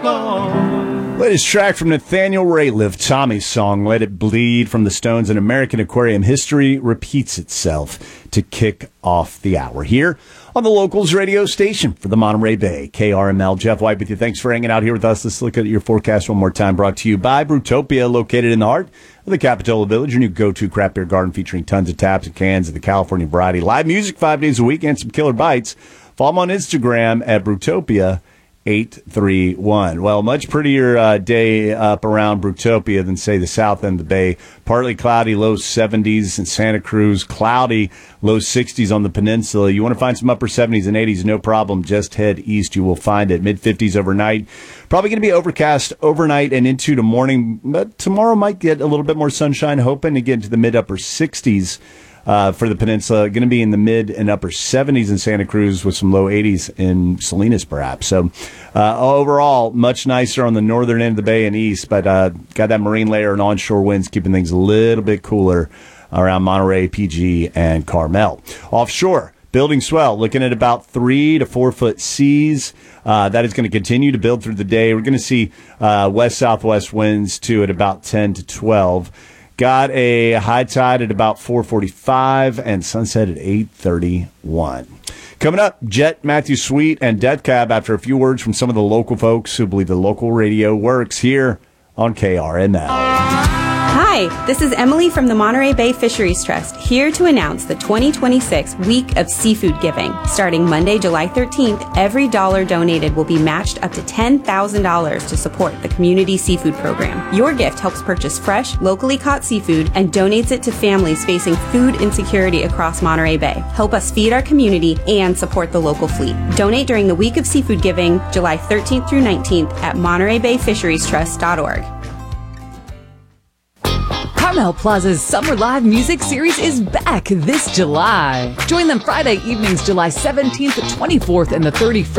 Latest track from Nathaniel Rateliff, Tommy's song, Let It Bleed from the Stones, and American Aquarium. History repeats itself to kick off the hour here on the Locals radio station for the Monterey Bay. KRML, Jeff White with you. Thanks for hanging out here with us. Let's look at your forecast one more time. Brought to you by Brewtopia, located in the heart of the Capitola Village, your new go-to craft beer garden featuring tons of taps and cans of the California variety. Live music 5 days a week and some killer bites. Follow them on Instagram at Brewtopia 831. Well, much prettier day up around Brewtopia than, say, the south end of the bay. Partly cloudy, low 70s in Santa Cruz. Cloudy, low 60s on the peninsula. You want to find some upper 70s and 80s, no problem. Just head east. You will find it. Mid-50s overnight. Probably going to be overcast overnight and into the morning. But tomorrow might get a little bit more sunshine. Hoping to get into the mid-upper 60s. For the peninsula, going to be in the mid and upper 70s in Santa Cruz with some low 80s in Salinas, perhaps. So overall, much nicer on the northern end of the bay and east, but got that marine layer and onshore winds keeping things a little bit cooler around Monterey, PG, and Carmel. Offshore, building swell, looking at about 3 to 4 foot seas. That is going to continue to build through the day. We're going to see west-southwest winds, too, at about 10 to 12. Got a high tide at about 4:45 and sunset at 8:31. Coming up, Jet, Matthew Sweet, and Death Cab after a few words from some of the local folks who believe the local radio works here on KRML. Hi, this is Emily from the Monterey Bay Fisheries Trust, here to announce the 2026 Week of Seafood Giving. Starting Monday, July 13th, every dollar donated will be matched up to $10,000 to support the Community Seafood Program. Your gift helps purchase fresh, locally caught seafood and donates it to families facing food insecurity across Monterey Bay. Help us feed our community and support the local fleet. Donate during the Week of Seafood Giving, July 13th through 19th at MontereyBayFisheриesTrust.org. Carmel Plaza's Summer Live Music Series is back this July. Join them Friday evenings, July 17th, 24th, and the 31st.